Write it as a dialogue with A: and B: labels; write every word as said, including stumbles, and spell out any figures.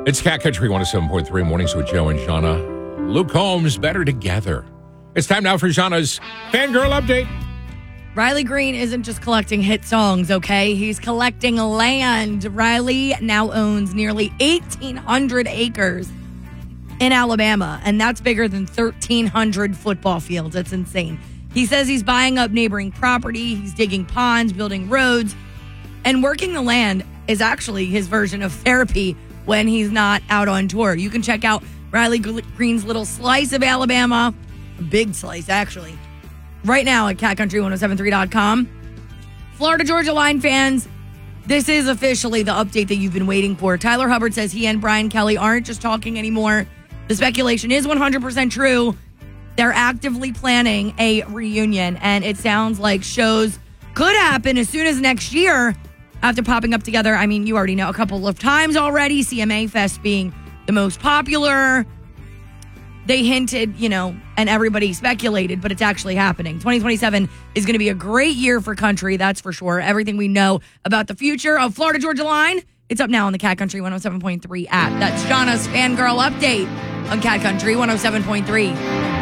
A: It's Cat Country one oh seven point three Mornings with Joe and Shauna. Luke Combs, better together. It's time now for Shauna's Fangirl Update.
B: Riley Green isn't just collecting hit songs, okay? He's collecting land. Riley now owns nearly eighteen hundred acres in Alabama, and that's bigger than thirteen hundred football fields. That's insane. He says he's buying up neighboring property. He's digging ponds, building roads, and working the land is actually his version of therapy when he's not out on tour. You can check out Riley Green's little slice of Alabama, a big slice, actually, right now at cat country ten seventy-three dot com. Florida Georgia Line fans, this is officially the update that you've been waiting for. Tyler Hubbard says he and Brian Kelly aren't just talking anymore. The speculation is one hundred percent true. They're actively planning a reunion, and it sounds like shows could happen as soon as next year after popping up together. I mean, you already know a couple of times already, C M A Fest being the most popular. They hinted, you know, and everybody speculated, but it's actually happening. twenty twenty-seven is going to be a great year for country, that's for sure. Everything we know about the future of Florida Georgia Line, it's up now on the Cat Country one oh seven point three app. That's Shauna's Fangirl Update on Cat Country one oh seven point three.